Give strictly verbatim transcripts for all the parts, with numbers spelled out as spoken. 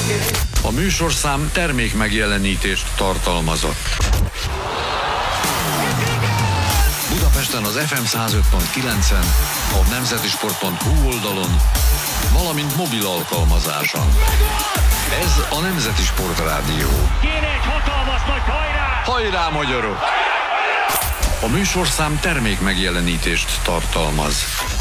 A műsorszám termék megjelenítést tartalmazott. Budapesten az ef em száz öt pont kilencen, a nemzetisport pont hu oldalon, valamint mobil alkalmazáson. Ez a Nemzeti Sport Rádió. Kéne egy hatalmas nagy hajrá! Hajrá, magyarok! A műsorszám termék megjelenítést tartalmaz.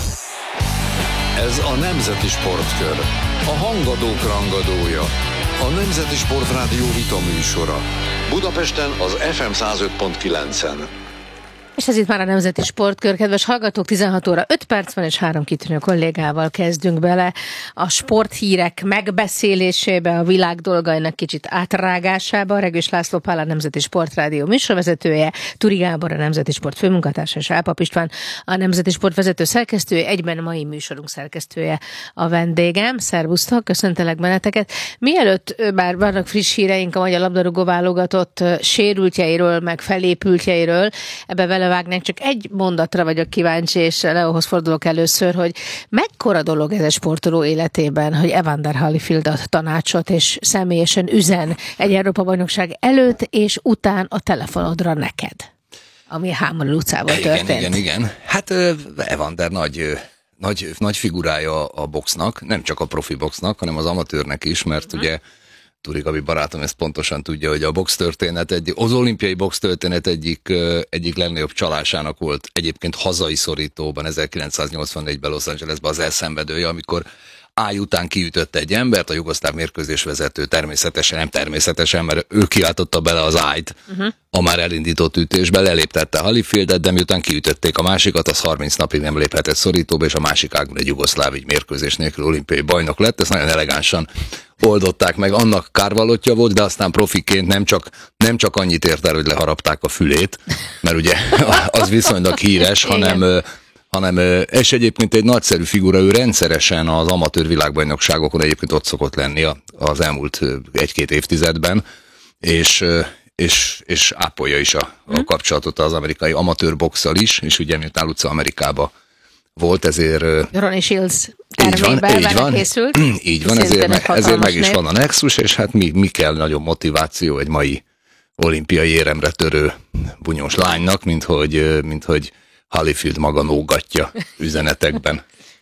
Ez a Nemzeti Sportkör. A hangadók rangadója. A Nemzeti Sport Rádió vita műsora. Budapesten az ef em száz öt pont kilencen. És ez itt már a Nemzeti Sportkör. Kedves hallgatók, tizenhat óra öt perc van, és három kitűnő kollégával kezdünk bele a sporthírek megbeszélésébe, a világ dolgainak kicsit átrágásába. Regős László Pál, a Nemzeti Sportrádió műsorvezetője, Turi Gábor, a Nemzeti Sport főmunkatársa, és Álpap István, a Nemzeti Sport vezető szerkesztője, egyben mai műsorunk szerkesztője a vendégem. Szervusztok, köszöntelek benneteket. Mielőtt, bár vannak friss híreink a magyar labdarúgó válogatott sérültjeiről, meg felépültjeiről, ebbe vele vágnánk, csak egy mondatra vagyok kíváncsi, és Leóhoz fordulok először, hogy mekkora dolog ez a sportoló életében, hogy Evander Holyfield ad tanácsot, és személyesen üzen egy Európa-bajnokság előtt és után a telefonodra neked, ami Hámon Lucával igen, történt. Igen, igen. Hát Evander nagy, nagy, nagy figurája a boxnak, nem csak a profi boxnak, hanem az amatőrnek is, mert uh-huh. ugye Turi Gabi barátom ezt pontosan tudja, hogy a box történet, egy, az olimpiai box történet egyik, egyik legnagyobb csalásának volt egyébként hazai szorítóban ezerkilencszáznyolcvannégyben Los Angelesben az elszenvedője, amikor áj után kiütött egy embert, a jugoszláv mérkőzés vezető természetesen, nem természetesen, mert ő kiáltotta bele az ájt uh-huh. a már elindított ütésbe, leléptette Holyfieldet, de miután kiütötték a másikat, az harminc napig nem léphetett szorítóba, és a másik ágon egy jugoszláv így mérkőzés nélkül olimpiai bajnok lett. Ezt nagyon elegánsan oldották meg, annak kárvallottja volt, de aztán profiként nem csak, nem csak annyit ért el, hogy leharapták a fülét, mert ugye az viszonylag híres, hanem, hanem és egyébként egy nagyszerű figura, ő rendszeresen az amatőr világbajnokságokon egyébként ott szokott lenni az elmúlt egy-két évtizedben, és, és, és ápolja is a, a kapcsolatot az amerikai amatőr boxszal is, és ugye miután Luca Amerikába volt, ezért... Ronnie Shields termékben így van, készült. Így van, ezért, me, ezért meg is van a nexus, és hát mi, mi kell nagyobb motiváció egy mai olimpiai éremre törő bunyós lánynak, mint hogy, mint hogy Holyfield maga nógatja üzenetekben.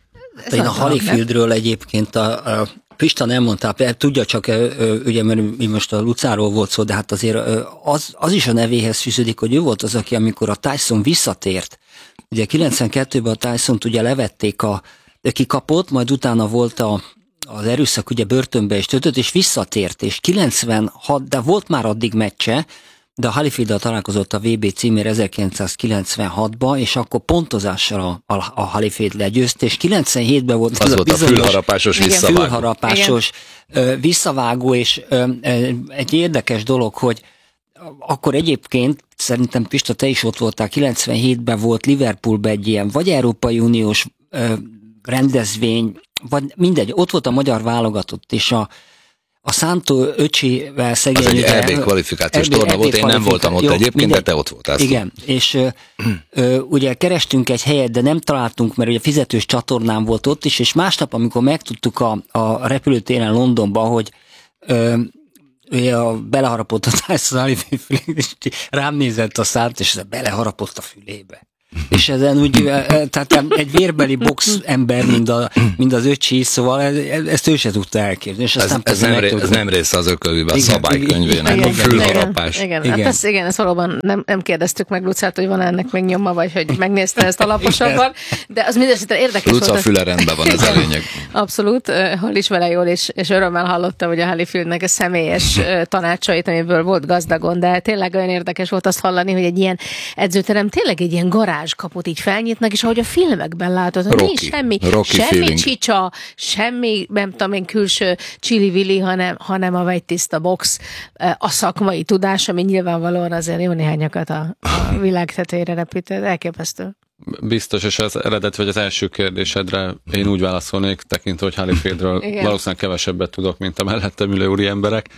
Én a Holyfieldről egyébként a, a Pista nem mondta, tudja csak, ugye, mert mi most a Lucáról volt szó, de hát azért az, az is a nevéhez fűződik, hogy ő volt az, aki amikor a Tyson visszatért, ugye kilencvenkettőben a Tysont ugye levették, a, kikapott, majd utána volt a, az erőszak ugye börtönbe is töltött, és visszatért, és kilencvenhat, de volt már addig meccse, de a Holyfielddel találkozott a vé bé címére ezerkilencszázkilencvenhatban, és akkor pontozással a, a, a Holyfield legyőzte, és kilencvenhétben volt az, az volt a fülharapásos visszavágó. Fülharapásos ö, visszavágó, és ö, ö, egy érdekes dolog, hogy akkor egyébként, szerintem Pista, te is ott voltál, kilencvenhétben volt Liverpoolban egy ilyen vagy Európai Uniós ö, rendezvény, vagy mindegy, ott volt a magyar válogatott, és a A Szántó öcsivel szegényűvel... Az egy é bé kvalifikációs torna volt, én nem voltam ott jó, egyébként, mindegy, de te ott voltál. Igen, és ö, ö, ugye kerestünk egy helyet, de nem találtunk, mert ugye fizetős csatornám volt ott is, és másnap, amikor megtudtuk a, a repülőtéren Londonba, hogy ö, ugye a, beleharapott a Tyson Holyfield, és rám nézett a Szánt, és beleharapott a fülébe. És ezen úgy, tehát egy vérbeli box ember, mind, a, mind az öcsi, szóval ezt ő se tudta elképzelni. És ez, ez, nem ré, ez nem része az ökölőben, a szabálykönyvének, a fülharapás. Igen, igen. Hát ezt, igen, ezt valóban nem, nem kérdeztük meg Lucát, hogy van ennek még nyoma, vagy hogy megnézte ezt alaposabban, de az mindesetre érdekes Luca volt. Luca füle rendben van, ez a lényeg. Abszolút, hol is vele jól, és, és örömmel hallottam, hogy a Holyfieldnek a személyes tanácsait, amiből volt gazdagon, de tényleg olyan érdekes volt azt hallani, hogy egy ilyen edzőterem tényleg egy ilyen garázs kaput így felnyitnak, és ahogy a filmekben látod, hogy Rocky, nincs semmi, Rocky semmi feeling. csicsa, semmi, nem tudom én, külső csili-vili, hanem, hanem a vegytiszta box, a szakmai tudás, ami nyilvánvalóan azért jó néhányakat a, a világ tetejére repített. Elképesztő. Biztos, és az eredet vagy az első kérdésedre én úgy válaszolnék, tekintve, hogy Holyfieldről valószínűleg kevesebbet tudok, mint a mellettem ülő úri emberek.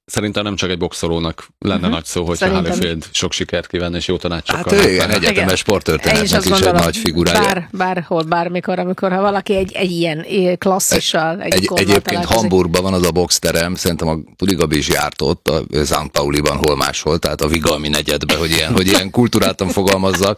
szerintem nem csak egy boxolónak lenne uh-huh. nagy szó, hogyha Holyfield sok sikert kívánna és jó tanácsokkal. Hát ő ilyen egyetemes sporttörténetnek is, is gondolom, egy nagy figurája. Bár, bárhol, bármikor, amikor ha valaki egy, egy ilyen klasszissal, egy, egy egyébként Hamburgban van az a boxterem, szerintem a Turi Gabi is járt ott, a Szent Pauliban, hol máshol, tehát a Vigalmi negyedben, hogy ilyen, hogy ilyen kultúráltan fogalmazzak.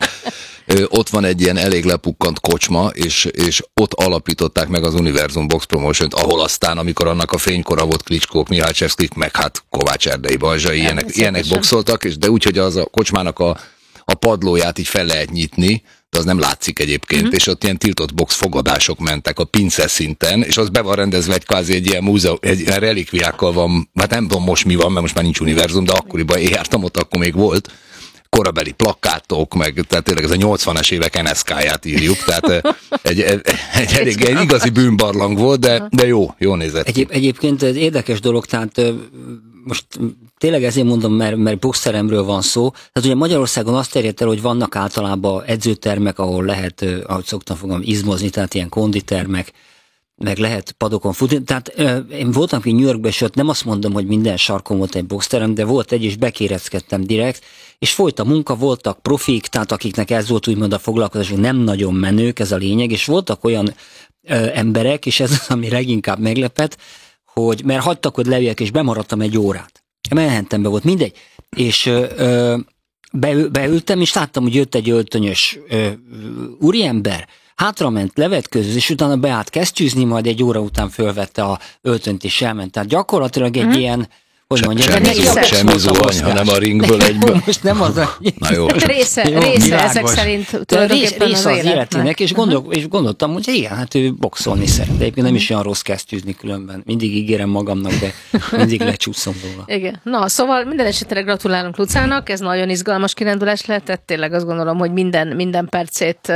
Ott van egy ilyen elég lepukkant kocsma, és, és ott alapították meg az Univerzum Box Promotion-t, ahol aztán, amikor annak a fénykora volt Klitschkók, Mihály meg hát Kovács Erdei Balzsai, ilyenek, ilyenek boxoltak, és de úgy, hogy az a kocsmának a, a padlóját így fel lehet nyitni, de az nem látszik egyébként, uh-huh. és ott ilyen tiltott box fogadások mentek a pince szinten, és az be van rendezve egy kvázi egy ilyen múzeum, egy ilyen relikviákkal van, hát nem tudom most mi van, mert most már nincs Univerzum, de akkoriban én jártam ott, akkor még volt, korabeli plakátok, meg tehát tényleg ez a nyolcvanas évek en es ká-ját írjuk, tehát egy, egy, egy elég egy igazi bűnbarlang volt, de, de jó, jó nézett. Egyéb, egyébként ez érdekes dolog, tehát most tényleg ezért mondom, mert, mert boxteremről van szó. Tehát ugye Magyarországon azt terjedt el, hogy vannak általában edzőtermek, ahol lehet, ahogy szoktam fogom, izmozni, tehát ilyen konditermek, meg lehet padokon futni. Tehát én voltam ki New Yorkban, és ott nem azt mondom, hogy minden sarkon volt egy boxterem, de volt egy, és bekéreckedtem direkt, és folyt a munka, voltak profik, tehát akiknek ez volt úgymond a foglalkozás, hogy nem nagyon menők, ez a lényeg, és voltak olyan ö, emberek, és ez az, ami leginkább meglepett, hogy, mert hagytak, hogy leüljek, és bemaradtam egy órát. Menhentem volt, mindegy. És ö, ö, beül, beültem, és láttam, hogy jött egy öltönyös ö, úriember, hátrament, levetközött, és utána beállt kesztyűzni, majd egy óra után fölvette a öltönyt, és elment. Tehát gyakorlatilag egy mm. ilyen, hogy Se, mondjam, semmi, zó, semmi zuhany, hanem a ringből egyből. Most nem az a... Na jó. Része, jó, része ezek szerint tulajdonképpen része az, az életének, és, gondol, uh-huh. és gondoltam, hogy igen, hát ő boxolni szeret. De egyébként nem is olyan rossz kesztyűzni különben. Mindig ígérem magamnak, de mindig lecsúszom róla. Igen. Na, szóval minden esetre gratulálunk Lucának, ez nagyon izgalmas kirándulás lett, tényleg azt gondolom, hogy minden, minden percét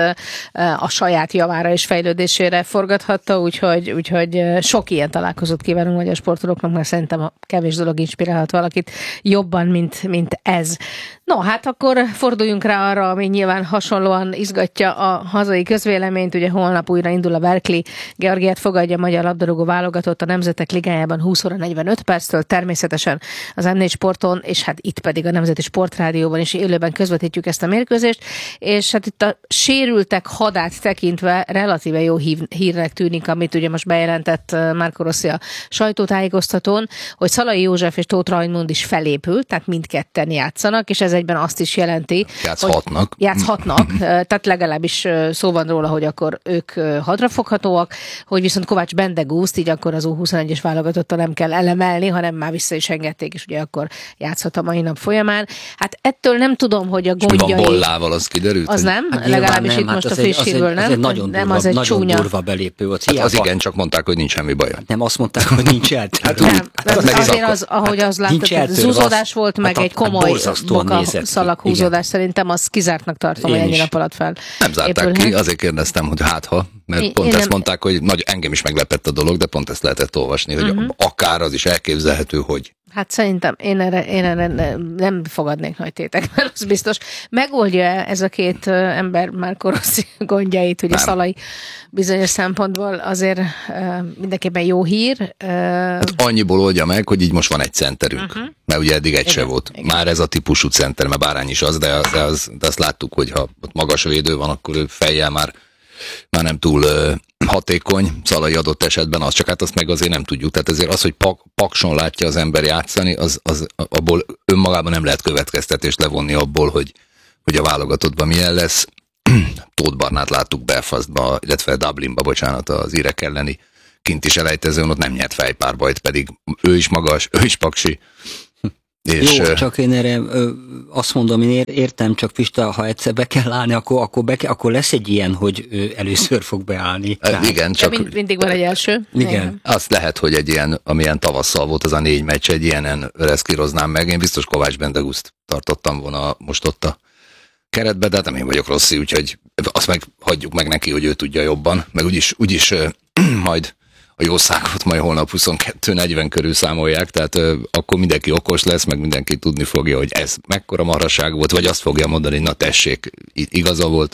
a saját javára és fejlődésére forgathatta, úgyhogy, úgyhogy sok ilyen találkozót kívánunk magyar sportolóknak, mert szerintem a kevés dolog inspirálhat valakit jobban, mint, mint ez. No, hát akkor forduljunk rá arra, ami nyilván hasonlóan izgatja a hazai közvéleményt. Ugye holnap újra indul a Berkeley. Georgiát fogadja a magyar labdarúgó válogatott a Nemzetek Ligájában húsz óra negyvenöt perctől, természetesen az em négy Sporton, és hát itt pedig a Nemzeti Sportrádióban is élőben közvetítjük ezt a mérkőzést, és hát itt a sérültek hadát tekintve relatíve jó hív, hírnek tűnik, amit ugye most bejelentett Marco Rossi a sajtótájékoztatón, hogy Szalai József és Tóth Rajmund is felépült, tehát mindketten játszanak, és ez egyben azt is jelenti, játszhatnak. hogy játszhatnak, tehát legalábbis szó van róla, hogy akkor ők hadrafoghatóak, hogy viszont Kovács Bendegúzt így akkor az U huszonegyes válogatottal nem kell elemelni, hanem már vissza is engedték, és ugye akkor játszhat a mai nap folyamán. Hát ettől nem tudom, hogy a gondjai... És Bollával az kiderült? Az nem, hát legalábbis nem, itt hát most a friss hírből nem. Az egy nagyon nem, durva, az egy nagyon csúnya. durva belépő volt. Hát az igen, csak mondták, hogy nincs semmi baj. Nem, azt mondták, hogy nincs eltörve. Nem, hát az azért az, ahogy az láttad, zúzódás volt, meg hát egy komoly boka szalag húzódás, szerintem az kizártnak tartom, hogy ennyi nap alatt fel. Nem zárták épül, ki, azért kérdeztem, hogy hát ha, mert én, pont én ezt nem... mondták, hogy nagy, engem is meglepett a dolog, de pont ezt lehetett olvasni, hogy uh-huh. akár az is elképzelhető, hogy... Hát szerintem én erre, én erre nem fogadnék nagy tétek, mert az biztos. Megoldja ez a két ember Marco Rossi gondjait, ugye Szalai bizonyos szempontból azért mindenképpen jó hír. Hát annyiból oldja meg, hogy így most van egy centerünk, uh-huh. mert ugye eddig egy igen, se volt. Igen. Már ez a típusú center, mert Bárány is az, de, az, de, az, de azt láttuk, hogy ha ott magas védő van, akkor ő fejjel már, már nem túl uh, hatékony, Szalai adott esetben az, csak hát azt meg azért nem tudjuk. Tehát ezért az, hogy pak, pakson látja az ember játszani, az, az abból önmagában nem lehet következtetést levonni abból, hogy, hogy a válogatottban milyen lesz. Tóth Barnát láttuk Belfastba, illetve Dublinba, bocsánat, az írek elleni kint is elejtezőn, ott nem nyert fejpárbajt, pedig ő is magas, ő is paksi. És jó, csak én erre ö, azt mondom, én értem, csak Pista, ha egyszer be kell állni, akkor, akkor, be, akkor lesz egy ilyen, hogy ő először fog beállni. Tehát, igen, csak... Mind, mindig van egy első. Igen. Azt lehet, hogy egy ilyen, amilyen tavasszal volt az a négy meccs, egy ilyenen reszkíroznám meg. Én biztos Kovács Bendegúzt tartottam volna most ott a keretbe, de hát nem én vagyok Rossi, úgyhogy azt meg hagyjuk meg neki, hogy ő tudja jobban, meg úgyis, úgyis majd a jószágot majd holnap huszonkettő negyven körül számolják, tehát ö, akkor mindenki okos lesz, meg mindenki tudni fogja, hogy ez mekkora marhaság volt, vagy azt fogja mondani, na tessék, igaza volt.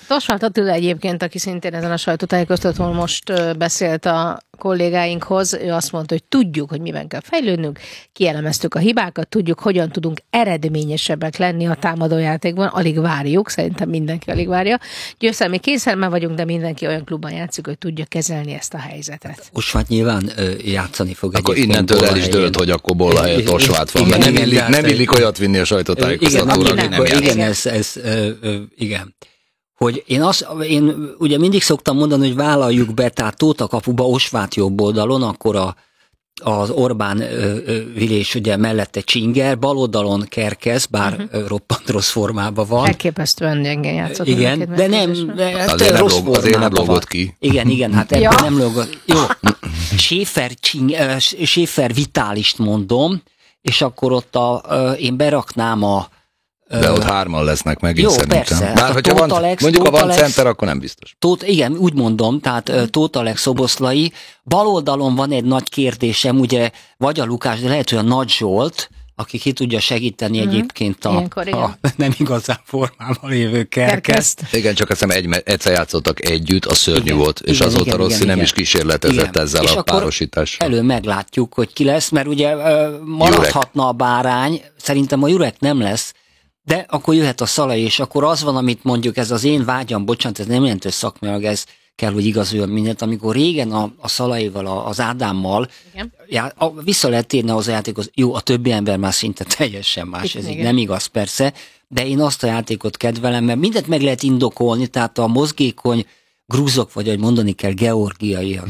Tosváth Attila egyébként, aki szintén ezen a sajtótájékoztatón most beszélt a kollégáinkhoz, ő azt mondta, hogy tudjuk, hogy miben kell fejlődnünk, kielemeztük a hibákat, tudjuk, hogyan tudunk eredményesebbek lenni a támadójátékban, alig várjuk, szerintem mindenki alig várja. Győzelmi kényszerben vagyunk, de mindenki olyan klubban játszik, hogy tudja kezelni ezt a helyzetet. Osváth nyilván ö, játszani fog. Akkor innentől el is dőlt, hogy akkor Bolla helyett Osváth van, mert nem illik, nem illik olyat vinni a sajtótájékoztatóra, aki nem játszik. Igen, ez, ez ö, ö, igen. Hogy én, azt, én ugye mindig szoktam mondani, hogy vállaljuk be, tehát Tóta kapuba Osváth jobb oldalon, akkor a, az Orbán ö, ö, Vilés ugye mellette Csinger, bal oldalon Kerkez, bár uh-huh. roppant rossz formában van. Elképesztően gyengén játszott. Igen, de nem, de hát azért nem, rossz log, azért nem logott ki. Igen, igen, hát ja. ebben nem logott. Jó, Schäfer, Schäfer Vitálist mondom, és akkor ott a, én beraknám a de ott hárman lesznek megint jó, szerintem. Persze. Bár hogyha van, Alex, mondjuk ha van Alex, center, akkor nem biztos. Tóth, igen, úgy mondom, tehát uh, Tóth Alex Szoboszlai. Bal oldalon van egy nagy kérdésem, ugye, vagy a Lukás, de lehet, hogy a Nagy Zsolt, aki ki tudja segíteni mm-hmm. egyébként a, Ilyenkor, a nem igazán formában lévő Kerkezt. Igen, csak azt hiszem egy, egyszer játszottak együtt, a szörnyű igen, volt, és igen, azóta igen, Rossi igen, nem igen. is kísérletezett igen. ezzel és a párosítással. Elő meglátjuk, hogy ki lesz, mert ugye maradhatna Jurek. A bárány, szerintem a Jurek nem lesz, de akkor jöhet a Szalai, és akkor az van, amit mondjuk ez az én vágyam, bocsánat, ez nem jelentős szakmailag, ez kell, hogy igazoljon mindent. Amikor régen a, a Szalaival, az Ádámmal já, a, vissza lehet térni az a játékhoz, jó, a többi ember már szinte teljesen más, ez így nem igaz persze, de én azt a játékot kedvelem, mert mindent meg lehet indokolni, tehát a mozgékony grúzok, vagy ahogy mondani kell, georgiaiak.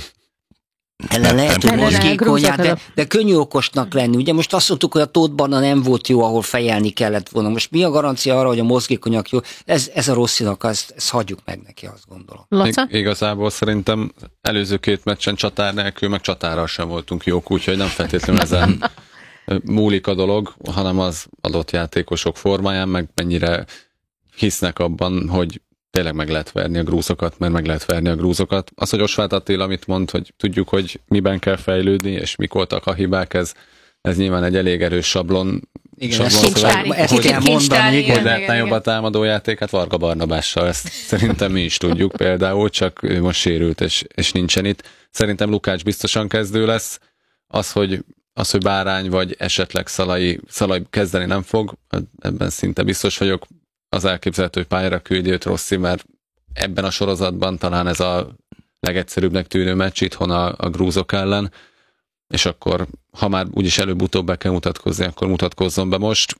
Ellen lehet, hogy mozgékonyát, de, de könnyű okosnak lenni. Ugye most azt mondtuk, hogy a Tóth Barna nem volt jó, ahol fejelni kellett volna. Most mi a garancia arra, hogy a mozgékonyak jó? Ez, ez a Rosszinak, ezt, ezt hagyjuk meg neki, azt gondolom. Ig- igazából szerintem előző két meccsen csatár nélkül, meg csatárral sem voltunk jók, úgyhogy nem feltétlenül ezen múlik a dolog, hanem az adott játékosok formáján, meg mennyire hisznek abban, hogy tényleg meg lehet verni a grúzokat, mert meg lehet verni a grúzokat. Az, hogy Osváth Attila amit mond, hogy tudjuk, hogy miben kell fejlődni, és mik voltak a hibák, ez, ez nyilván egy elég erős sablon. Igen, sablon szöveg, ezt kell mondani. Hogy lehetne jobb a támadójátékát Varga Barnabással, ezt szerintem mi is tudjuk például, csak ő most sérült, és, és nincsen itt. Szerintem Lukács biztosan kezdő lesz. Az, hogy az, hogy Bárány vagy esetleg Szalai, Szalai kezdeni nem fog, ebben szinte biztos vagyok. Az elképzelhető, hogy pályára küldi őt Rossi, mert ebben a sorozatban talán ez a legegyszerűbbnek tűnő meccs itthon a, a grúzok ellen, és akkor, ha már úgyis előbb-utóbb be kell mutatkozni, akkor mutatkozzon be most,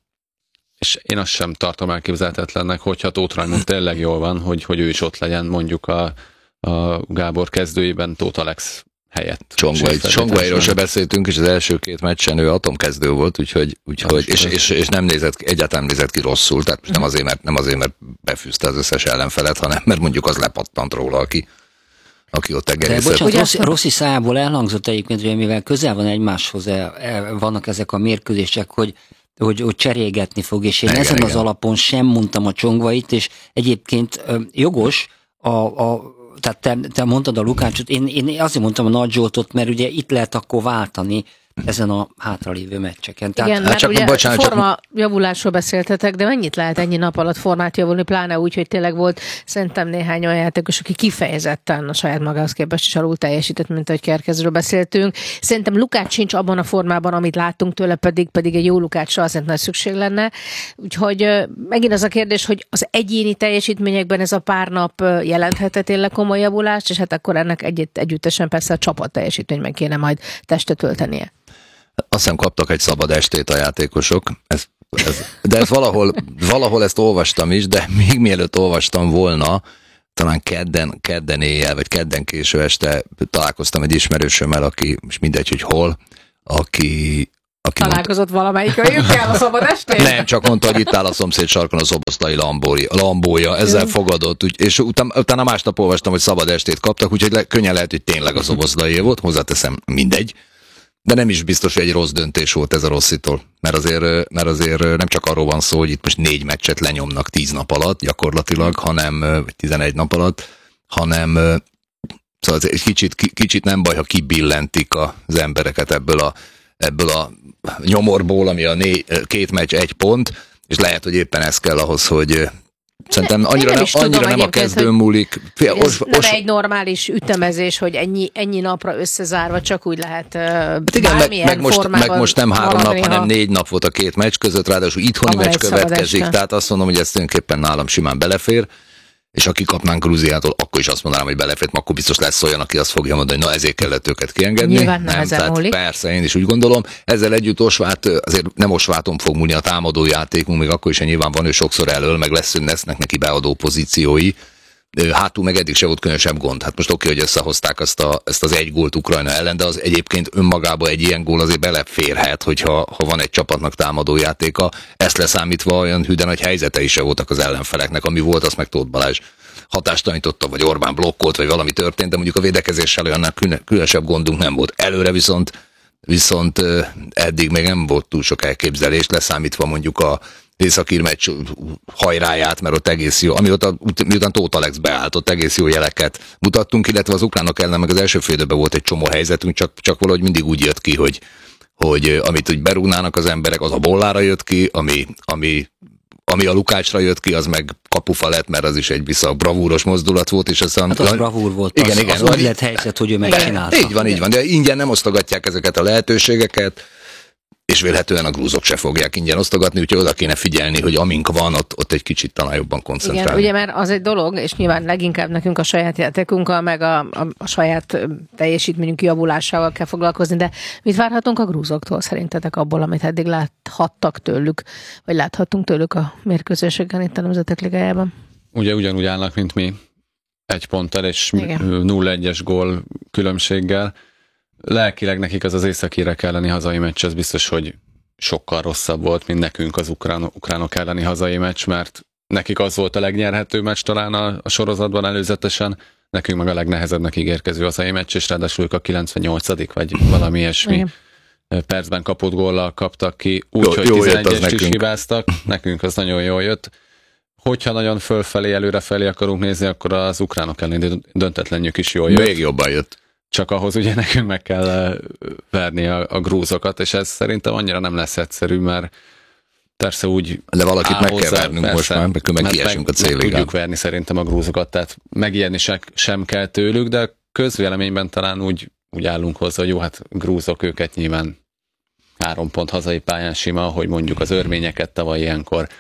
és én azt sem tartom elképzelhetetlennek, hogyha Tóth Raimond tényleg jól van, hogy, hogy ő is ott legyen mondjuk a, a Gábor kezdőjében Tóth Alex helyett. Csongvairól se beszéltünk, és az első két meccsen ő atomkezdő volt, úgyhogy, úgyhogy és, és, és nem nézett, egyáltalán nézett ki rosszul, tehát most nem azért, mert, nem azért, mert befűzte az összes ellenfelet, hanem mert mondjuk az lepattant róla, aki, aki ott egészet. De bocsánat, Rossi, Rossi szájából elhangzott egyébként, hogy mivel közel van egymáshoz, el, el, vannak ezek a mérkőzések, hogy Hogy, hogy cserélgetni fog, és én igen, ezen igen. az alapon sem mondtam a Csongvait, és egyébként jogos a, a tehát te, te mondtad a Lukácsot, én, én azért mondtam a Nagy Zsoltot, mert ugye itt lehet akkor váltani ezen a hátralévő meccseken. Tehát, igen, mert csak, ugye bocsánat, forma csak... javulásról beszéltetek, de mennyit lehet ennyi nap alatt formát javulni, pláne úgy, hogy tényleg volt szerintem néhány olyan játékos, aki kifejezetten a saját magához képest is alul teljesített, mint ahogy Kerkezről beszéltünk. Szerintem Lukács sincs abban a formában, amit láttunk tőle, pedig, pedig egy jó Lukácsra azért nagy szükség lenne. Úgyhogy megint az a kérdés, hogy az egyéni teljesítményekben ez a pár nap jelenthet tényleg komoly javulást, és hát akkor ennek együtt, együttesen persze a csapat teljesítményben kéne majd testet öltenie. Azt hiszem kaptak egy szabad estét a játékosok, ez, ez, de ez valahol, valahol ezt olvastam is, de még mielőtt olvastam volna, talán kedden, kedden éjjel, vagy kedden késő este találkoztam egy ismerősömmel, aki, és mindegy, hogy hol, aki... aki találkozott mondta, valamelyik őkkel a szabad estén? Nem, csak mondta, hogy itt áll a szomszéd sarkon a szoboszlai lambója, lambója ezzel fogadott, úgy, és utána, utána másnap olvastam, hogy szabad estét kaptak, úgyhogy le, könnyen lehet, hogy tényleg a szoboszlai volt, hozzáteszem, mindegy. De nem is biztos, hogy egy rossz döntés volt ez a Rosszitól, mert azért, mert azért nem csak arról van szó, hogy itt most négy meccset lenyomnak tíz nap alatt gyakorlatilag, hanem, vagy tizenegy nap alatt, hanem szóval egy kicsit, kicsit nem baj, ha kibillentik az embereket ebből a, ebből a nyomorból, ami a né, két meccs egy pont, és lehet, hogy éppen ez kell ahhoz, hogy szerintem annyira nem, nem, annyira nem a kezdőn múlik. Fél, os, nem os... egy normális ütemezés, hogy ennyi, ennyi napra összezárva csak úgy lehet uh, hát igen, bármilyen meg, meg most, formában meg most nem három nap, hanem ha... négy nap volt a két meccs között, ráadásul itthoni meccs következik, tehát azt mondom, hogy ez tulajdonképpen nálam simán belefér, és aki kapnánk Grúziától, akkor is azt mondanám, hogy belefér, akkor biztos lesz olyan, aki azt fogja mondani, hogy na ezért kellett őket kiengedni. Nyilván nem, nem tehát persze, én is úgy gondolom. Ezzel együtt Osvát, azért nem Osváton fog múlni a támadó játékunk, még akkor is, hogy nyilván van ő sokszor elől, meg lesz, lesznek neki beadó pozíciói. Hátul meg eddig se volt különösebb gond. Hát most oké, hogy összehozták azt, a, ezt az egy gólt Ukrajna ellen, de az egyébként önmagában egy ilyen gól azért beleférhet, hogyha ha van egy csapatnak támadó játéka. Ezt leszámítva olyan hű, de nagy helyzetei se voltak az ellenfeleknek, ami volt, azt meg Tóth Balázs hatástalanította, vagy Orbán blokkolt, vagy valami történt, de mondjuk a védekezéssel olyan különösebb gondunk nem volt. Előre viszont, viszont eddig még nem volt túl sok elképzelés, leszámítva mondjuk a északír meccs hajráját, mert ott egész jó, amióta, miután Tóth Alex beállt, ott egész jó jeleket mutattunk, illetve az ukránok ellen meg az első fél időben volt egy csomó helyzetünk, csak, csak valahogy mindig úgy jött ki, hogy, hogy amit úgy berúgnának az emberek, az a Bollára jött ki, ami, ami, ami a Lukácsra jött ki, az meg kapufa lett, mert az is egy vissza bravúros mozdulat volt, és aztán... Hát az bravúr volt, igen, az, igen, az úgy lett helyzet, hogy ő megcsinálta. Így van, így van, de ingyen nem osztogatják ezeket a lehetőségeket, és vélhetően a grúzok se fogják ingyen osztogatni, úgyhogy oda kéne figyelni, hogy amink van, ott, ott egy kicsit talán jobban koncentrálni. Igen, ugye mert az egy dolog, és nyilván leginkább nekünk a saját játékunkkal, meg a, a, a saját teljesítményünk javulásával kell foglalkozni, de mit várhatunk a grúzoktól szerintetek abból, amit eddig láthattak tőlük, vagy láthattunk tőlük a mérkőzéseken itt a Nemzetek Ligájában? Ugye ugyanúgy állnak, mint mi, egy ponttal és nulla egyes gól különbséggel. Lelkileg nekik az az északírek elleni hazai meccs, az biztos, hogy sokkal rosszabb volt, mint nekünk az ukrán, ukránok elleni hazai meccs, mert nekik az volt a legnyerhető meccs talán a, a sorozatban előzetesen, nekünk meg a legnehezebbnek ígérkező hazai meccs, és ráadásul ők a kilencvennyolcadik vagy valami ilyesmi igen. percben kapott góllal kaptak ki, úgyhogy tizenegyest is hibáztak, nekünk az nagyon jól jött. Hogyha nagyon fölfelé, előrefelé akarunk nézni, akkor az ukránok elleni döntetlenjük is jól jött. Még jobban jött. Csak ahhoz ugye nekünk meg kell verni a, a grúzokat, és ez szerintem annyira nem lesz egyszerű, mert persze úgy... De valakit meg hozzá, kell vernünk persze, most már, mert meg kiesünk a céligán. Meg tudjuk verni szerintem a grúzokat, tehát megijedni sem kell tőlük, de közvéleményben talán úgy, úgy állunk hozzá, hogy jó, hát grúzok, őket nyilván három pont hazai pályán sima, hogy mondjuk az örményeket tavaly ilyenkor,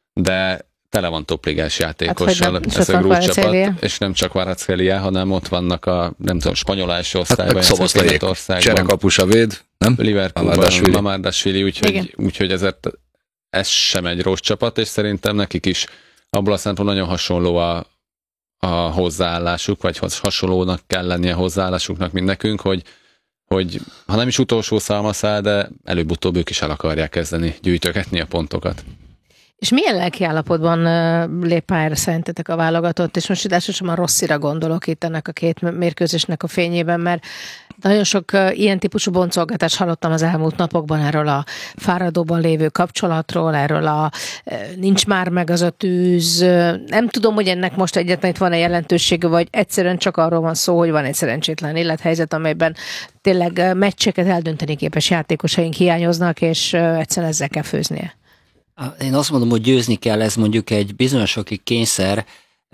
de tele van topligás játékossal hát, ez a grúz csapat, és nem csak Kvaratskhelia, hanem ott vannak a, nem tudom, spanyol első osztályban, hát, Németországban. Cserekapus a véd, nem? Liverpoolban, Mamardashvili, úgyhogy, úgyhogy ezért ez sem egy rossz csapat, és szerintem nekik is abból a szempontból nagyon hasonló a, a hozzáállásuk, vagy hasonlónak kell lennie a hozzáállásuknak, mint nekünk, hogy, hogy ha nem is utolsó szalmaszál, de előbb-utóbb ők is el akarják kezdeni gyűjtögetni a pontokat. És milyen lelkiállapotban lép pályára szerintetek a válogatott? És most elsősorban Rosszira gondolok itt ennek a két mérkőzésnek a fényében, mert nagyon sok ilyen típusú boncolgatást hallottam az elmúlt napokban erről a fáradóban lévő kapcsolatról, erről a nincs már meg az a tűz. Nem tudom, hogy ennek most egyetlen itt van-e jelentősége, vagy egyszerűen csak arról van szó, hogy van egy szerencsétlen élethelyzet, amelyben tényleg meccseket eldönteni képes játékosaink hiányoznak, és egyszerűen ezzel kell főznie. Én azt mondom, hogy győzni kell, ez mondjuk egy bizonyos okig kényszer.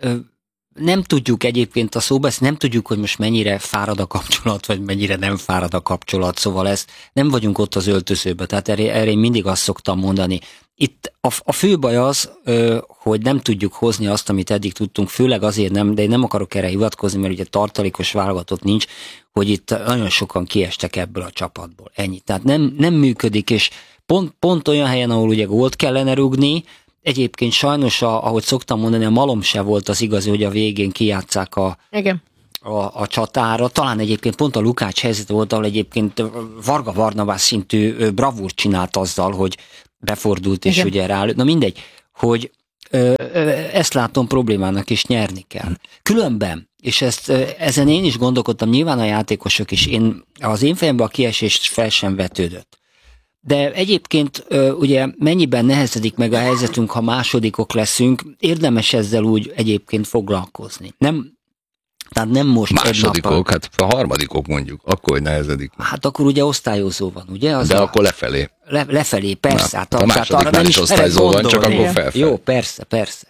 Nem tudjuk egyébként a szóbesz, nem tudjuk, hogy most mennyire fárad a kapcsolat, vagy mennyire nem fárad a kapcsolat, szóval ezt nem vagyunk ott az öltözőben, tehát erre, erre én mindig azt szoktam mondani. Itt a, a fő baj az, hogy nem tudjuk hozni azt, amit eddig tudtunk, főleg azért nem, de én nem akarok erre hivatkozni, mert ugye tartalékos válogatott nincs, hogy itt nagyon sokan kiestek ebből a csapatból. Ennyi. Tehát nem, nem működik, és Pont, pont olyan helyen, ahol ugye gólt kellene rúgni, egyébként sajnos, a, ahogy szoktam mondani, a malom se volt az igazi, hogy a végén kijátsszák a, a, a csatára. Talán egyébként pont a Lukács helyzet volt, ahol egyébként Varga Barnabás szintű bravúrt csinált azzal, hogy befordult és Igen. ugye rálőtt. Na mindegy, hogy ö, ö, ezt látom problémának, és nyerni kell. Különben, és ezt, ezen én is gondolkodtam, nyilván a játékosok is, én, az én fejemben a kiesést fel sem vetődött. De egyébként ugye mennyiben nehezedik meg a helyzetünk, ha másodikok leszünk, érdemes ezzel úgy egyébként foglalkozni. Nem, tehát nem most másodikok, hát a harmadikok mondjuk, akkor hogy nehezedik. Hát akkor ugye osztályozó van, ugye? Az De a, akkor lefelé. Le, lefelé, persze. Na, hát a másodiknál is osztályozó van, csak akkor felfelé. Jó, persze, persze.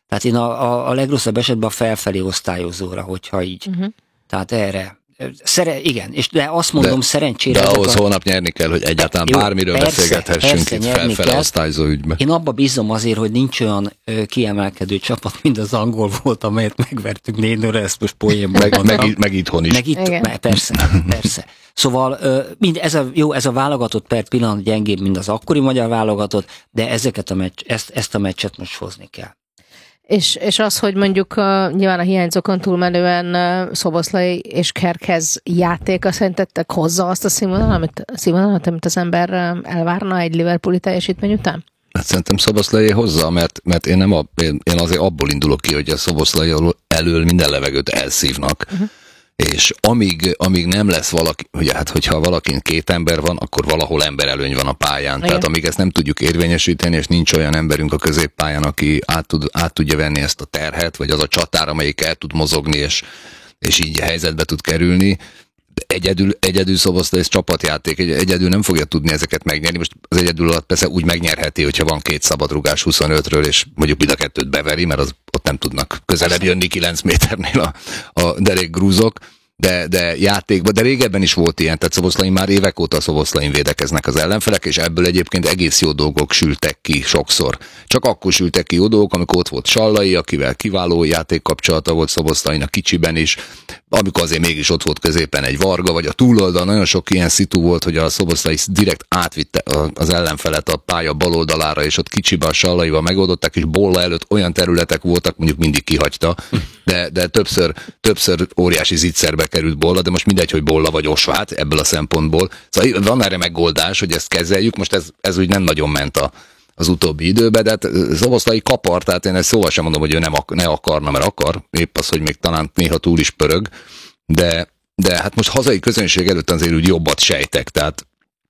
Tehát én a, a, a legrosszabb esetben a felfelé osztályozóra, hogyha így. Uh-huh. Tehát erre. Szere, igen, és de azt mondom, de, szerencsére... De ahhoz a... holnap nyerni kell, hogy egyáltalán jó, bármiről persze, beszélgethessünk persze, itt felfele osztályzó ügybe. Én abba bízom azért, hogy nincs olyan ö, kiemelkedő csapat, mint az angol volt, amelyet megvertük négy-nőre, ezt most poénban meg, meg, meg itthon is. Meg itt, meg, persze, persze. Szóval ö, mind ez a, jó, ez a válogatott per pillanat gyengébb, mint az akkori magyar válogatott, de ezeket a meccs, ezt, ezt a meccset most hozni kell. És, és az, hogy mondjuk uh, nyilván a hiányzókon túlmenően uh, Szoboszlai és Kerkez játéka szerintetek hozza azt a színvonalat, amit, színvonalat, amit az ember uh, elvárna egy liverpooli teljesítmény után? Hát szerintem Szoboszlai hozza, mert, mert én, nem a, én, én azért abból indulok ki, hogy a Szoboszlai elől minden levegőt elszívnak. Uh-huh. És amíg, amíg nem lesz valaki, ugye hát hogyha valakin két ember van, akkor valahol emberelőny van a pályán. Igen. Tehát amíg ezt nem tudjuk érvényesíteni, és nincs olyan emberünk a középpályán, aki át, tud, át tudja venni ezt a terhet, vagy az a csatár, amelyik el tud mozogni, és, és így helyzetbe tud kerülni, egyedül, egyedül Szoboszlai, ez csapatjáték, egyedül nem fogja tudni ezeket megnyerni. Most az egyedül alatt persze úgy megnyerheti, hogyha van két szabadrugás huszonötről, és mondjuk mind a kettőt beveri, mert az, ott nem tudnak közelebb jönni kilenc méternél a, a derék grúzok, de, de játékban, de régebben is volt ilyen, tehát Szoboszlain már évek óta Szoboszlain védekeznek az ellenfelek, és ebből egyébként egész jó dolgok sültek ki sokszor. Csak akkor sültek ki jó dolgok, amikor ott volt Sallai, akivel kiváló játékkapcsolata volt Szoboszlain a kicsiben is, amikor azért mégis ott volt középen egy Varga, vagy a túloldal, nagyon sok ilyen szitu volt, hogy a Szoboszlai direkt átvitte az ellenfelet a pálya bal oldalára, és ott kicsibe a Sallaival megoldották, és Bolla előtt olyan területek voltak, mondjuk mindig kihagyta, de, de többször, többször óriási zicserbe került Bolla, de most mindegy, hogy Bolla vagy Osvát ebből a szempontból. Szóval van erre megoldás, hogy ezt kezeljük, most ez, ez úgy nem nagyon ment a, az utóbbi időben, de hát Szoboszlai kapar, tehát én ezt szóval sem mondom, hogy ő nem ak- ne akarna, mert akar, épp az, hogy még talán néha túl is pörög, de, de hát most hazai közönség előtt azért úgy jobbat sejtek, tehát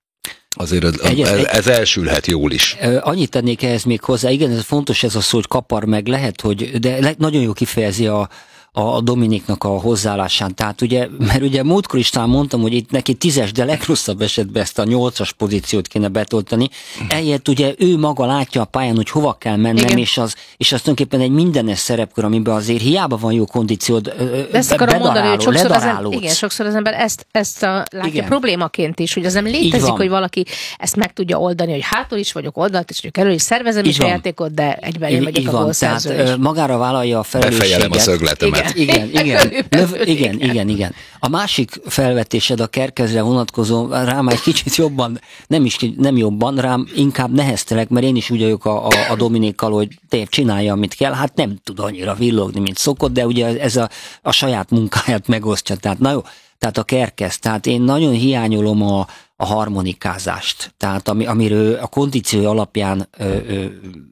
azért ez, egy, ez, ez elsülhet jól is. Annyit tennék ehhez még hozzá, igen, ez fontos ez a szó, hogy kapar meg, lehet, hogy, de nagyon jó kifejezi a a Dominiknak a hozzáállásán. Tehát ugye, mert ugye múltkor is talán mondtam, hogy itt neki tízes, de legrosszabb esetben ezt a nyolcas pozíciót kéne betölteni. Eljött ugye ő maga látja a pályán, hogy hova kell mennem, igen. és az, és az tulajdonképpen egy mindenes szerepkör, amiben azért hiába van jó kondíciód, de ezt akarom mondani, hogy sokszor az, ember, igen, sokszor az ember ezt, ezt a, látja igen. problémaként is, hogy az nem létezik, hogy valaki ezt meg tudja oldani, hogy hátul is vagyok, oldalt is vagyok, elő is szervezem is a játékot, de egyben én megyek a gólszerző is. Magára vállalja a felelősséget. Befejelem a szögletemet. Igen, igen, Löv, igen, igen, igen. A másik felvetésed a Kerkezre vonatkozó, rám egy kicsit jobban, nem is nem jobban, rám inkább neheztelek, mert én is úgy vagyok a, a, a Dominikkal, hogy te csinálja, amit kell, hát nem tud annyira villogni, mint szokott, de ugye ez a, a saját munkáját megosztja, tehát na jó, tehát a Kerkez, tehát én nagyon hiányolom a, a harmonikázást, tehát ami, amiről a kondíció alapján ö, ö,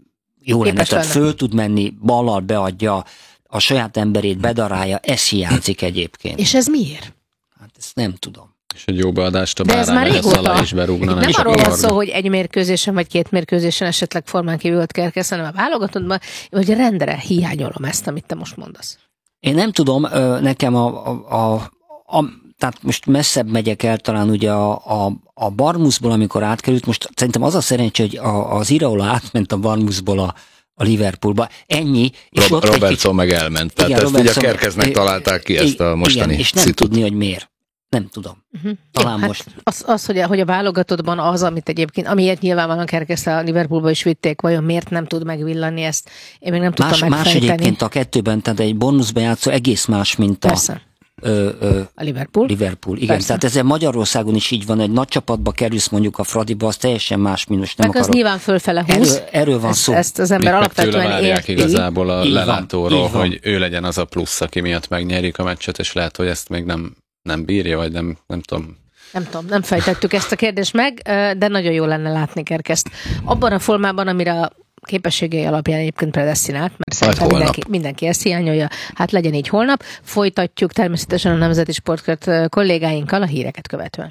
jó lenne, tehát föl tud menni, ballal beadja, a saját emberét bedarálja, ez hiányzik egyébként. És ez miért? Hát ezt nem tudom. És egy jó beadást a bárányra Szala is berúgna. Nem arról van szó, hogy egy mérkőzésen vagy két mérkőzésen esetleg formán kívül volt Kerkez, hanem a válogatottban, hogy rendre hiányolom ezt, amit te most mondasz. Én nem tudom, nekem a, a, a, a tehát most messzebb megyek el talán ugye a, a, a Barmuszból, amikor átkerült, most szerintem az a szerencsé, hogy a, az Iraola átment a Barmuszból a a Liverpoolba. Ennyi. És Rob- Robertson meg elment. Tehát igen, ezt Robertson, ugye a Kerkeznek találták ki, ezt a mostani igen, és nem szitut. Tudni, hogy miért. Nem tudom. Uh-huh. Talán Jó, most. Hát az, az hogy, a, hogy a válogatottban az, amit egyébként, amiért nyilvánvalóan Kerkezt a Liverpoolba is vitték, vajon miért nem tud megvillani ezt? Én még nem tudtam más, megfejteni. Más egyébként a kettőben, tehát egy Bournemouthban játszó egész más, mint a... Persze. Ö, ö, a Liverpool. Liverpool, igen. Persze. Tehát ezzel Magyarországon is így van, egy nagy csapatba kerülsz mondjuk a Fradiba, az teljesen más, mint most nem meg akarok. Az nyilván fölfele húz. Erről, erről van ezt, szó. Ezt az ember alapvetően érti. Igazából a így lelátóról, van, hogy ő legyen az a plusz, aki miatt megnyerik a meccset, és lehet, hogy ezt még nem, nem bírja, vagy nem, nem tudom. Nem tudom, nem fejtettük ezt a kérdést meg, de nagyon jó lenne látni Kerkezt. Abban a formában, amire a képességei alapján egyébként predesztinált, mert szerintem mindenki, mindenki ezt hiányolja. Hát legyen így holnap. Folytatjuk természetesen a Nemzeti Sportkört kollégáinkkal a híreket követően.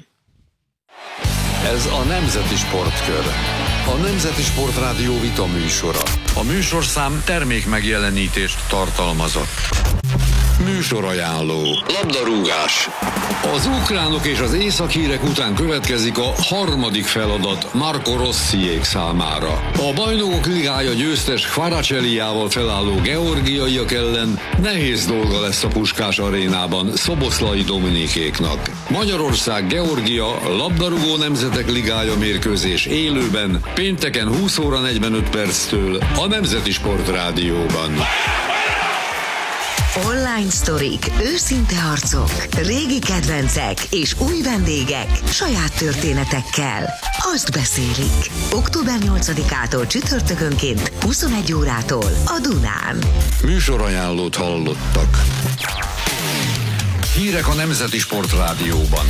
Ez a Nemzeti Sportkör. A Nemzeti Sport Rádió vita műsora. A műsorszám termék megjelenítést tartalmazott. Műsorajánló. Labdarúgás. Az ukránok és az észak-írek után következik a harmadik feladat Marco Rossiék számára. A Bajnokok Ligája győztes Kvaraceliával felálló georgiaiak ellen nehéz dolga lesz a Puskás arénában Szoboszlai Dominikéknak. Magyarország-Georgia labdarúgó nemzetek ligája mérkőzés élőben pénteken húsz óra negyvenöt perctől a Nemzeti Sport Rádióban. Online sztorik, őszinte arcok, régi kedvencek és új vendégek saját történetekkel. Azt beszélik. október nyolcadikától csütörtökönként huszonegy órától a Dunán. Műsorajánlót hallottak. Hírek a Nemzeti Sport Rádióban.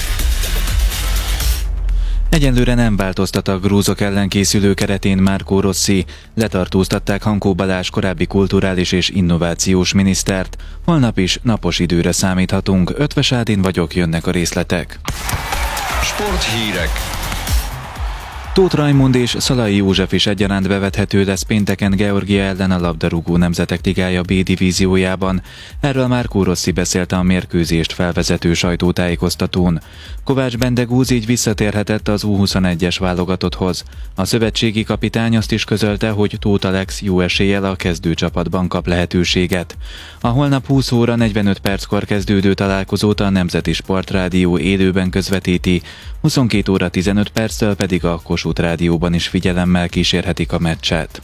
Egyenlőre nem változtat a grúzok ellen készülő keretén Marco Rossi. Letartóztatták Hankó Balázs korábbi kulturális és innovációs minisztert. Holnap is napos időre számíthatunk. Ötvös Ádin vagyok, jönnek a részletek. Sporthírek. Tóth Rajmund és Szalai József is egyaránt bevethető lesz pénteken Georgia ellen a labdarúgó nemzetek ligája B divíziójában. Erről Marco Rossi beszélt a mérkőzést felvezető sajtótájékoztatón. Kovács Bendegúz így visszatérhetett az U huszonegyes válogatotthoz. A szövetségi kapitány azt is közölte, hogy Tóth Alex jó eséllyel a kezdőcsapatban kap lehetőséget. A holnap húsz óra negyvenöt perckor kezdődő találkozót a Nemzeti Sport Rádió élőben közvetíti, huszonkét óra tizenöt perccel pedig a Kossuth Rádióban is figyelemmel kísérhetik a meccset.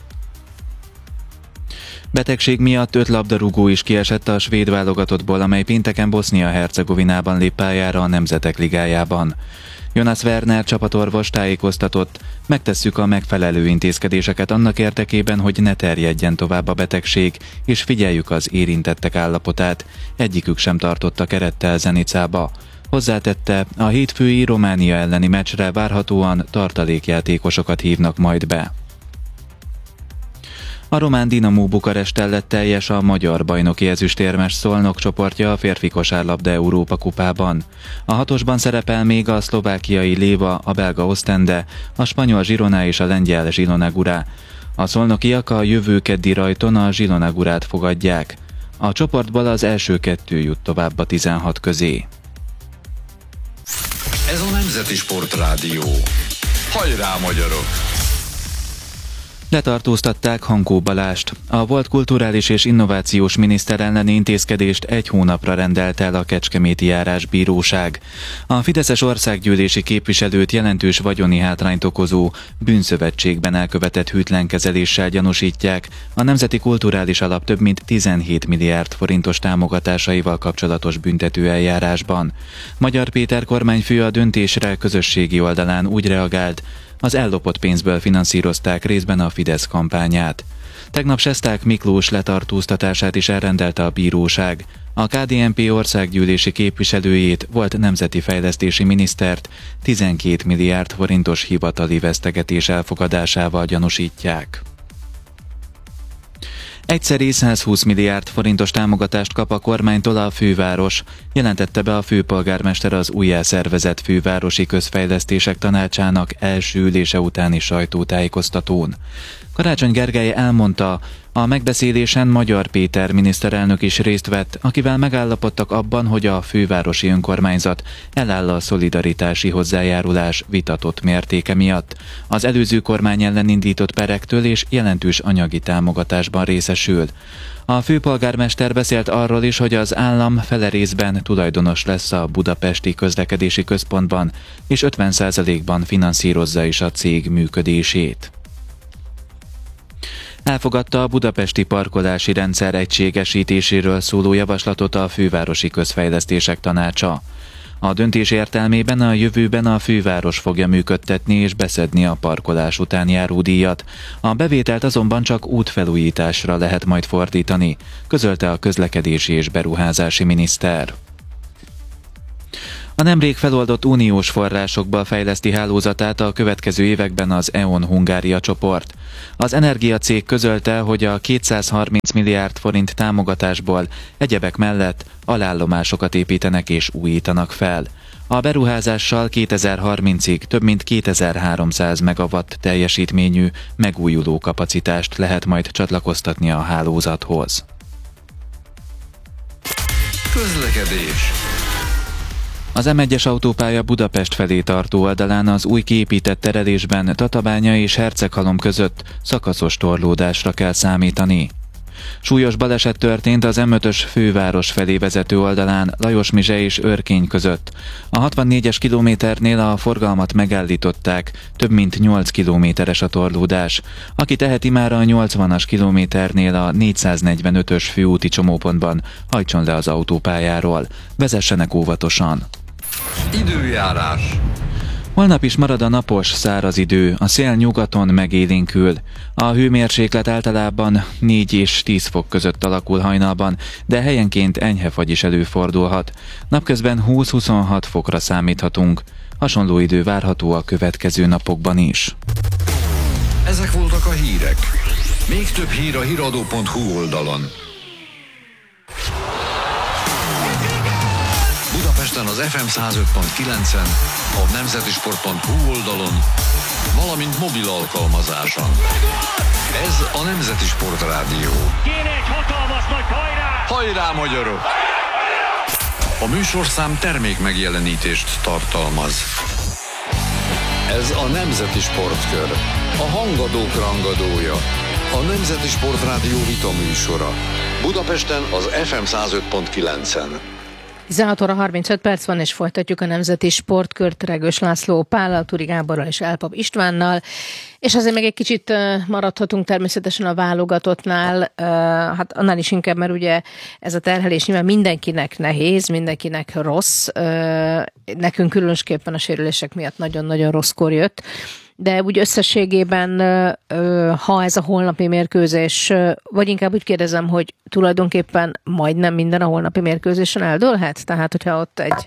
Betegség miatt öt labdarúgó is kiesett a svéd válogatottból, amely pénteken Bosznia-Hercegovinában lép pályára a Nemzetek Ligájában. Jonas Werner csapatorvos tájékoztatott, megtesszük a megfelelő intézkedéseket annak érdekében, hogy ne terjedjen tovább a betegség, és figyeljük az érintettek állapotát. Egyikük sem tartotta kerettel Zenicába. Hozzátette, a hétfői Románia elleni meccsre várhatóan tartalékjátékosokat hívnak majd be. A román Dinamo Bukaresttel lett teljes a magyar bajnoki ezüstérmes Szolnok csoportja a férfi kosárlabda Európa kupában. A hatosban szerepel még a szlovákiai Léva, a belga Ostende, a spanyol Girona és a lengyel Zilona Gura. A szolnokiak a jövő keddi rajton a Zilona Gurát fogadják. A csoportból az első kettő jut tovább a tizenhat közé. Ez a Nemzeti Sport Rádió. Hajrá, magyarok! Letartóztatták Hankó Balást. A volt kulturális és innovációs miniszter elleni intézkedést egy hónapra rendelt el a Kecskeméti Járásbíróság. A fideszes országgyűlési képviselőt jelentős vagyoni hátrányt okozó bűnszövetségben elkövetett hűtlenkezeléssel gyanúsítják a Nemzeti Kulturális Alap több mint tizenhét milliárd forintos támogatásaival kapcsolatos büntetőeljárásban. Magyar Péter kormányfő a döntésre közösségi oldalán úgy reagált, az ellopott pénzből finanszírozták részben a Fidesz kampányát. Tegnap Sesták Miklós letartóztatását is elrendelte a bíróság. A ká dé en pé országgyűlési képviselőjét, volt nemzeti fejlesztési minisztert tizenkét milliárd forintos hivatali vesztegetés elfogadásával gyanúsítják. Egyszeri százhúsz milliárd forintos támogatást kap a kormánytól a főváros, jelentette be a főpolgármester az újjászervezett fővárosi közfejlesztések tanácsának első ülése utáni sajtótájékoztatón. Karácsony Gergely elmondta, a megbeszélésen Magyar Péter miniszterelnök is részt vett, akivel megállapodtak abban, hogy a fővárosi önkormányzat eláll a szolidaritási hozzájárulás vitatott mértéke miatt. Az előző kormány ellen indított perektől és jelentős anyagi támogatásban részesül. A főpolgármester beszélt arról is, hogy az állam fele részben tulajdonos lesz a budapesti közlekedési központban, és ötven százalékban finanszírozza is a cég működését. Elfogadta a budapesti parkolási rendszer egységesítéséről szóló javaslatot a Fővárosi Közfejlesztések Tanácsa. A döntés értelmében a jövőben a főváros fogja működtetni és beszedni a parkolás után járó díjat. A bevételt azonban csak útfelújításra lehet majd fordítani, közölte a közlekedési és beruházási miniszter. A nemrég feloldott uniós forrásokból fejleszti hálózatát a következő években az é o en Hungária csoport. Az energiacég közölte, hogy a kétszázharminc milliárd forint támogatásból egyebek mellett alállomásokat építenek és újítanak fel. A beruházással kétezer-harmincig több mint kétezer-háromszáz megawatt teljesítményű megújuló kapacitást lehet majd csatlakoztatni a hálózathoz. Közlekedés. Az em egyes autópálya Budapest felé tartó oldalán az új kiépített terelésben Tatabánya és Herceghalom között szakaszos torlódásra kell számítani. Súlyos baleset történt az em ötös főváros felé vezető oldalán Lajosmizse és Örkény között. A hatvannégyes kilométernél a forgalmat megállították, több mint nyolc kilométeres a torlódás. Aki teheti, már a nyolcvanas kilométernél a négyszáznegyvenötös főúti csomópontban hajtson le az autópályáról. Vezessenek óvatosan! Időjárás. Holnap is marad a napos, száraz idő, a szél nyugaton megélénkül. A hőmérséklet általában négy és tíz fok között alakul hajnalban, de helyenként enyhe fagy is előfordulhat. Napközben húsz-huszonhat fokra számíthatunk. Hasonló idő várható a következő napokban is. Ezek voltak a hírek. Még több hír a híradó pont hu oldalon. Budapesten az ef em száz öt pont kilencen, a nemzetisport pont hu oldalon, valamint mobil alkalmazáson. Ez a Nemzeti Sport Rádió. Kéne egy hatalmas nagy hajrá! Hajrá, magyarok! A műsorszám termék megjelenítést tartalmaz. Ez a Nemzeti Sportkör, a hangadók rangadója, a Nemzeti Sport Rádió vita műsora. Budapesten az ef em száz öt pont kilencen. tizenhat óra harmincöt perc van, és folytatjuk a Nemzeti Sportkört Regős László Pállal, Turi Gáborral és Elpap Istvánnal. És azért még egy kicsit maradhatunk természetesen a válogatottnál, hát annál is inkább, mert ugye ez a terhelés nyilván mindenkinek nehéz, mindenkinek rossz, nekünk különösképpen a sérülések miatt nagyon-nagyon rosszkor jött. De úgy összességében, ha ez a holnapi mérkőzés, vagy inkább úgy kérdezem, hogy tulajdonképpen majdnem minden a holnapi mérkőzésen eldőlhet? Tehát, hogyha ott egy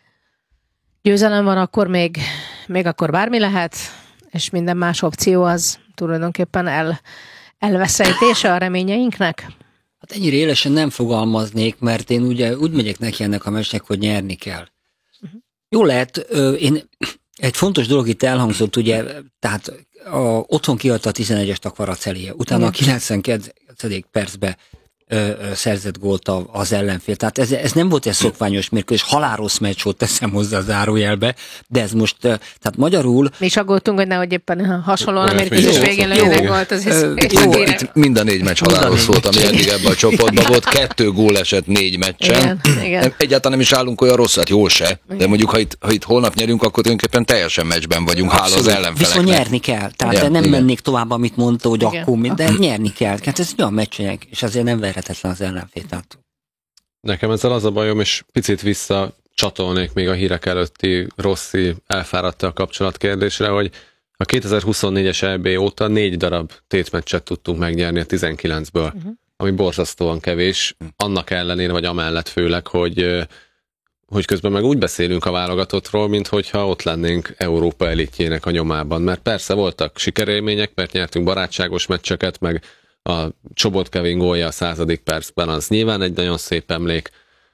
győzelem van, akkor még, még akkor bármi lehet, és minden más opció az tulajdonképpen el, elveszejtése a reményeinknek? Hát ennyire élesen nem fogalmaznék, mert én ugye úgy megyek neki ennek a meccsnek, hogy nyerni kell. Uh-huh. Jó lehet, én... Egy fontos dolog itt elhangzott, ugye, tehát a, otthon kiadta a tizenegyest a Kvaracelié, utána a kilencvenkilencedik percben ö, ö, szerzett gólt az ellenfél. Tehát ez, ez nem volt egy szokványos mérkőzés, halálrossz meccs volt, teszem hozzá a zárójelbe, de ez most, ö, tehát magyarul... Mi is aggódtunk, hogy nehogy éppen hasonlóan a mérkőzés végén legyenek gólt, az is jó, itt mind a négy meccs halálos volt, ami eddig ebben a csoportban volt, kettő gól esett négy meccsen. Igen, igen. Egyáltalán nem is állunk olyan rosszat, jól se, de mondjuk, ha itt, ha itt holnap nyerünk, akkor tulajdonképpen teljesen meccsben vagyunk, hála az ellenfeleknek. Viszont nyerni kell, tehát igen, nem igen. mennék tovább, amit mondta, hogy igen. akkor, de nyerni kell. Hát ez mi a meccsek, és azért nem verhetetlen az ellenfél. Tehát... Nekem ezzel az a bajom, és picit vissza csatolnék még a hírek előtti Rossi elfáradta a kapcsolatkérdésre, hogy a kétezer-huszonnégyes é bé óta négy darab tétmeccset tudtunk megnyerni a tizenkilencből, uh-huh. ami borzasztóan kevés, annak ellenére, vagy amellett főleg, hogy, hogy közben meg úgy beszélünk a válogatottról, mint hogyha ott lennénk Európa elitjének a nyomában, mert persze voltak sikerélmények, mert nyertünk barátságos meccseket, meg a Csobot Kevin gólja a századik percben, az nyilván egy nagyon szép emlék.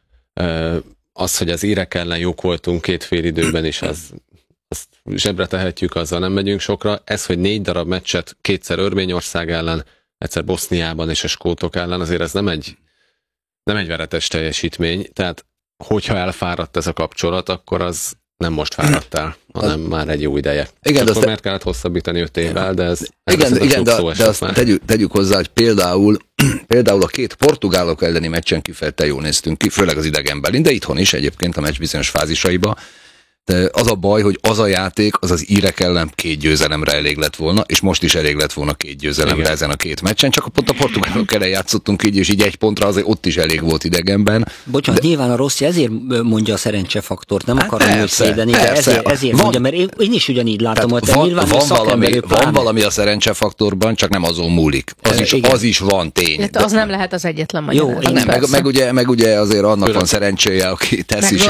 Az, hogy az írek ellen jók voltunk két fél időben is, az, azt zsebre tehetjük, azzal nem megyünk sokra. Ez, hogy négy darab meccset, kétszer Örményország ellen, egyszer Boszniában és a skótok ellen, azért ez nem egy, nem egy veretes teljesítmény. Tehát, hogyha elfáradt ez a kapcsolat, akkor az nem most fáradt el, hanem már egy jó ideje. Igen, akkor miért kellett hosszabbítani öt évvel, de ez... Igen, igen de, de azt tegyük, tegyük hozzá, hogy például, például a két portugálok elleni meccsen kifejezetten jól néztünk ki, főleg az idegenbelin, de itthon is egyébként a meccs bizonyos fázisaiba. De az a baj, hogy az a játék, az az írek ellen két győzelemre elég lett volna, és most is elég lett volna két győzelemre igen. ezen a két meccsen, csak pont a portugálok ellen játszottunk így, és így egy pontra azért ott is elég volt idegenben. Bocsánat, de... nyilván a Rossi ezért mondja a szerencsefaktort, nem hát akarom őt szédeni, de ezért, ezért van, mondja, mert én, én is ugyanígy látom, hogy van, nyilván van, valami, van valami a szerencsefaktorban, csak nem azon múlik. Az, is, az is van tény. De az nem lehet az egyetlen magyar. Jó, nem, meg, meg, ugye, meg ugye azért annak van szerencséje, aki tesz is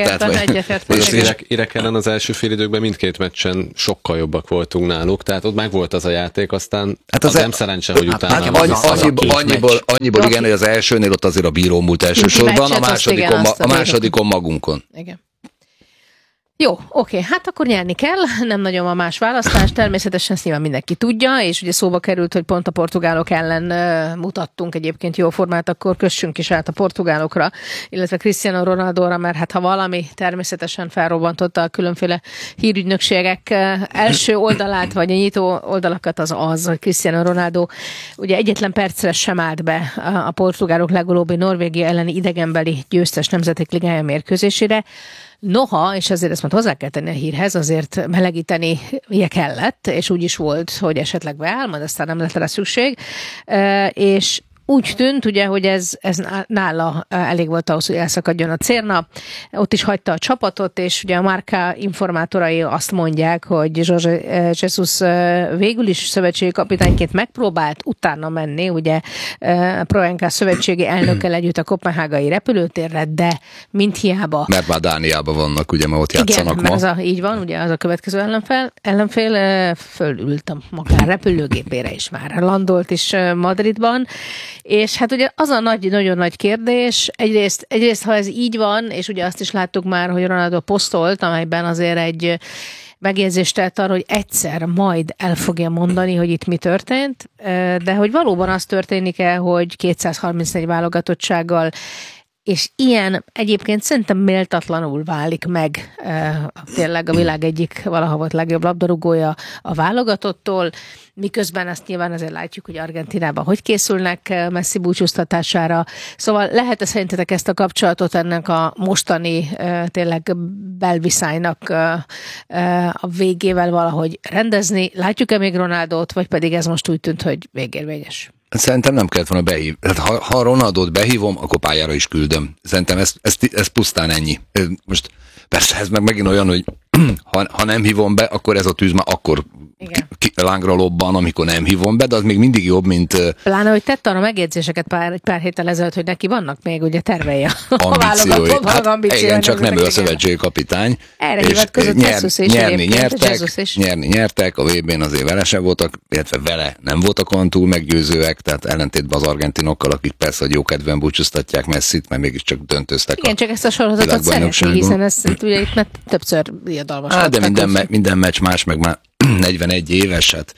érte. Az első fél időkben mindkét meccsen sokkal jobbak voltunk náluk, tehát ott megvolt az a játék, aztán hát az, az nem szerencse, hogy utána... Hát, annyi, annyiból, annyiból, annyiból igen, hogy az elsőnél ott azért a bíró múlt elsősorban, a másodikon, a másodikon magunkon. Igen. Jó, oké, hát akkor nyerni kell, nem nagyon van más választás, természetesen ezt nyilván mindenki tudja, és ugye szóba került, hogy pont a portugálok ellen uh, mutattunk egyébként jó formát, akkor kössünk is át a portugálokra, illetve Cristiano Ronaldóra, mert hát ha valami természetesen felrobbantotta a különféle hírügynökségek uh, első oldalát, vagy a nyitó oldalakat, az az, hogy Cristiano Ronaldo ugye egyetlen percre sem állt be a, a portugálok legutóbbi Norvégia elleni idegenbeli győztes nemzetek ligája mérkőzésére. Noha, és azért ezt majd hozzá kell tenni a hírhez, azért melegíteni kellett, és úgy is volt, hogy esetleg beáll, majd aztán nem lett rá szükség, és úgy tűnt, ugye, hogy ez, ez nála elég volt ahhoz, hogy elszakadjon a cérna. Ott is hagyta a csapatot, és ugye a Marca informátorai azt mondják, hogy Jorge Jesus végül is szövetségi kapitányként megpróbált utána menni, ugye Pro en ká szövetségi elnökkel együtt a koppenhágai repülőtérre, de mint hiába. Mert már Dániában vannak, ugye, mert ott játszanak igen, ma. Az a, így van, ugye az a következő ellenfél, ellenfél fölült a magán repülőgépére is már landolt is Madridban. És hát ugye az a nagy, nagyon nagy kérdés, egyrészt, egyrészt ha ez így van, és ugye azt is láttuk már, hogy Ronaldo posztolt, amelyben azért egy megjegyzést tett arra, hogy egyszer majd el fogja mondani, hogy itt mi történt, de hogy valóban az történik-e, hogy kétszázharmincnégy válogatottsággal és ilyen egyébként szerintem méltatlanul válik meg e, tényleg a világ egyik valaha volt legjobb labdarúgója a válogatottól, miközben ezt nyilván azért látjuk, hogy Argentinában hogy készülnek Messi búcsúztatására. Szóval lehet-e szerintetek ezt a kapcsolatot ennek a mostani e, tényleg belviszálynak e, e, a végével valahogy rendezni? Látjuk-e még Ronaldót, vagy pedig ez most úgy tűnt, hogy végérvényes? Szerintem nem kellett volna behív. Ha, ha Ronaldót behívom, akkor pályára is küldöm. Szerintem ez, ez, ez pusztán ennyi. Most persze ez meg megint olyan, hogy ha, ha nem hívom be, akkor ez a tűz már akkor ki, lángra lobban, amikor nem hívom be, de az még mindig jobb, mint... Pláne, hogy tett arra megjegyzéseket pár, pár héttel ezelőtt, hogy neki vannak még ugye tervei a ambíciói. Hát ambíciói. Igen, csak nem ő a szövetségi kapitány. Erre hivatkozott nyer, Jesus is. Nyerni nyertek, nyerni nyertek, a vé bén azért vele sem voltak, illetve vele nem voltak olyan túl meggyőzőek, tehát ellentétben az argentinokkal, akik persze, hogy jókedvűen búcsúztatják Messit, mert mégiscsak döntöztek. Igen, a csak ezt a sorozatot szereti, hiszen ezt ugye itt már többször diadalmas. Hát, de minden, me, minden meccs más, meg már negyvenegy éves, hát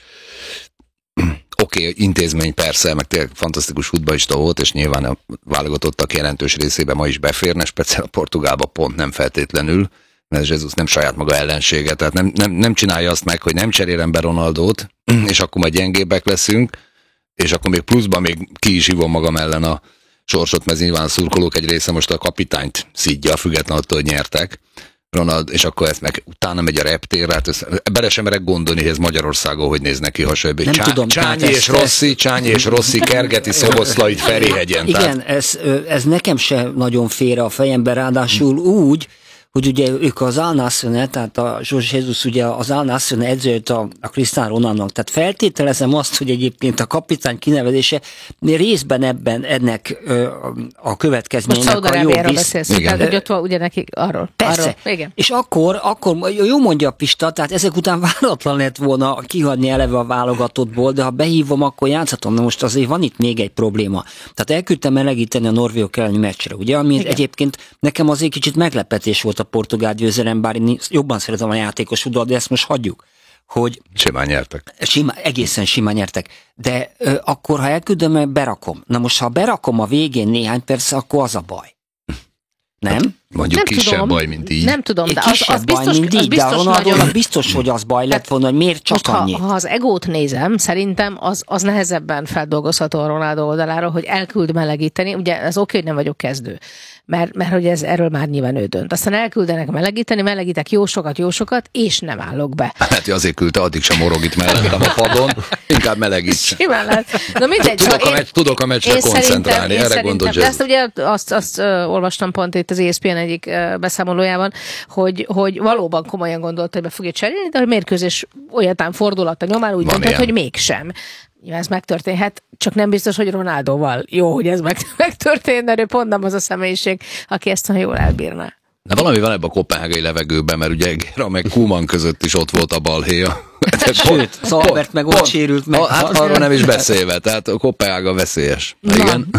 oké, okay, intézmény persze, meg tényleg fantasztikus futballista volt, és nyilván a válogatottak jelentős részében ma is beférne, speciál a Portugálba pont nem feltétlenül, mert Jesus nem saját maga ellensége, tehát nem, nem, nem csinálja azt meg, hogy nem cserélem be Ronaldót, és akkor majd gyengébbek leszünk, és akkor még pluszban még ki is hívom magam ellen a sorsot, mert nyilván a szurkolók egy része most a kapitányt szidja, függetlenül attól, hogy nyertek. Ronald, és akkor ezt meg utána megy a reptérre, hát össze, bele sem merek gondolni, hogy ez Magyarországon hogy néz neki hasonló. Csá, tudom, Csányi és Rossi, Csányi és Rossi kergeti Szoboszlait Ferihegyen. Igen, tehát... ez, ez nekem se nagyon félre a fejembe, ráadásul úgy, hogy ugye ők az Al Nassr, tehát a Jorge Jesus ugye az Al Nassr edzőt a, a Cristiano Ronaldonak. Tehát feltételezem azt, hogy egyébként a kapitány kinevezése részben ebben ennek ö, a következménynek a jó beszélsz, tehát hogy ott van ugye neki arról. Persze. Arról. Igen. És akkor, akkor, jó mondja Pista, tehát ezek után váratlan lett volna kihagyni eleve a válogatottból, de ha behívom, akkor játszhatom. Na most azért van itt még egy probléma. Tehát elküldtem melegíteni a norvégok elleni meccsre, ugye, ami igen. Egyébként nekem azért kicsit meglepetés volt a portugál győzelem, bár én jobban szeretem a játékos futballt, de ezt most hagyjuk. Hogy simán nyertek. Sima, egészen simán nyertek. De ö, akkor, ha elküldöm, berakom. Na most, ha berakom a végén néhány perc, akkor az a baj. Nem? Hát mondjuk nem kisebb tudom, baj, mint így. Nem tudom, de az, az biztos, baj, mint így, de a Ronaldónak biztos, hogy az baj lett volna, hogy miért csak most, annyi. Ha, ha az egót nézem, szerintem az, az nehezebben feldolgozható a Ronaldo oldaláról, hogy elküld melegíteni. Ugye ez oké, hogy nem vagyok kezdő. Mert, mert hogy ez, erről már nyilván ő dönt. Aztán elküldenek melegíteni, melegítek jó sokat, jó sokat, és nem állok be. Hát azért küldte, addig sem morog itt mellettem a padon, inkább melegíts. Simán lehet. Na mindegy. Tudok, a meccs, tudok a meccsre koncentrálni, erre gondolj. De ezt ugye azt, azt uh, olvastam pont itt az é es pé en egyik uh, beszámolójában, hogy, hogy valóban komolyan gondolta, hogy be fogja cserélni, de a mérkőzés olyatán fordulata nyomán úgy döntött, hogy mégsem. Ja, ez megtörténhet, csak nem biztos, hogy Ronaldóval jó, hogy ez megtörtént, mert ő pont nem az a személyiség, aki ezt olyan jól elbírná. De valami van ebben a koppenhágai levegőben, mert ugye Gera meg Koeman között is ott volt a balhéja. Sőt, Albert meg ott sérült meg. Hát arról nem is beszélve, tehát a Koppenhága veszélyes. Na, igen.